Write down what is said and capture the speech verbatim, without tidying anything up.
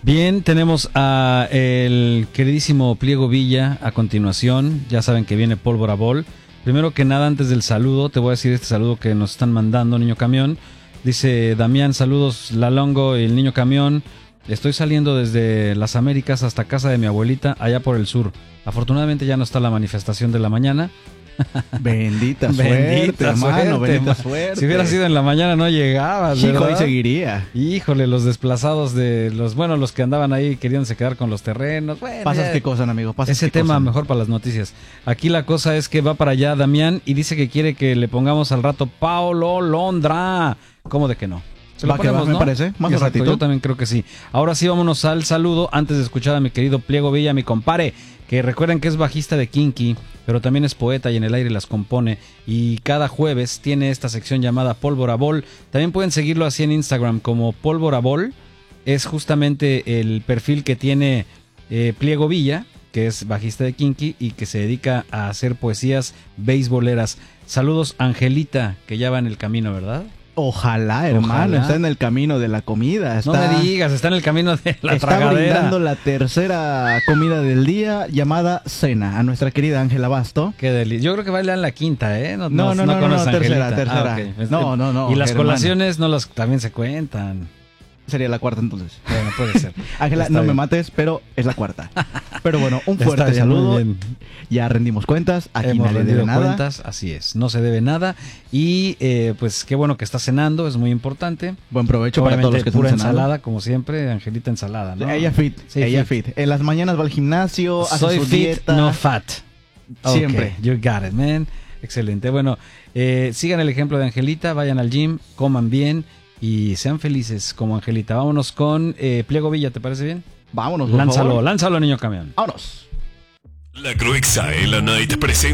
Bien, tenemos a el queridísimo Pliego Villa a continuación. Ya saben que viene Pólvora Ball. Primero que nada, antes del saludo, te voy a decir este saludo que nos están mandando, Niño Camión. Dice Damián, saludos Lalongo y el Niño Camión. Estoy saliendo desde las Américas hasta casa de mi abuelita, allá por el sur. Afortunadamente ya no está la manifestación de la mañana. Bendita suerte, Bendita hermano, suerte, bendita ma- suerte. Si hubiera sido en la mañana no llegabas, Hijo, ¿verdad? ahí seguiría. Híjole, los desplazados de los, bueno, los que andaban ahí queriéndose quedar con los terrenos. Bueno, Pasas ya- qué cosa, amigo. Pasas ese qué tema cosa. mejor para las noticias. Aquí la cosa es que va para allá Damián y dice que quiere que le pongamos al rato Paulo Londra. ¿Cómo de que no? Se lo Va que va, ponemos, me ¿no? parece. Más un Exacto, ratito. yo también creo que sí. Ahora sí, vámonos al saludo antes de escuchar a mi querido Pliego Villa, mi compare, que recuerden que es bajista de Kinky, pero también es poeta y en el aire las compone. Y cada jueves tiene esta sección llamada Pólvora Ball. También pueden seguirlo así en Instagram como Pólvora Ball. Es justamente el perfil que tiene eh, Pliego Villa, que es bajista de Kinky y que se dedica a hacer poesías beisboleras. Saludos, Angelita, que ya va en el camino, ¿verdad? Ojalá, hermano, Ojalá. está en el camino de la comida. Está, No me digas, está en el camino de la está tragadera. brindando la tercera comida del día llamada cena a nuestra querida Ángela Basto. Qué delicia. Yo creo que va a ir en la quinta, ¿eh? No, no, no, no, conoces no, a tercera, Angelita. tercera. Ah, ok. No, no, no, Y las hermano. colaciones no las también se cuentan. Sería la cuarta entonces. Bueno, puede ser. Ángela, Está no me bien. mates, pero es la cuarta. Pero bueno, un Está fuerte bien, muy saludo. bien. Ya rendimos cuentas. Aquí Hemos nadie rendido debe nada. cuentas, así es. No se debe nada. Y eh, pues qué bueno que está cenando, es muy importante. Buen provecho para Obviamente, todos los que están pura cenando. ensalada, como siempre, Angelita ensalada, ¿no? Ella fit, Sí, ella fit. En las mañanas va al gimnasio, hace Soy su fit, dieta. no fat. Siempre. Okay, you got it, man. Excelente. Bueno, eh, sigan el ejemplo de Angelita, vayan al gym, coman bien y sean felices como Angelita. Vámonos con eh, Pliego Villa, ¿te parece bien? Vámonos, por Lánzalo, favor. lánzalo, niño camión. Vámonos. La Gruexa en la Night presenta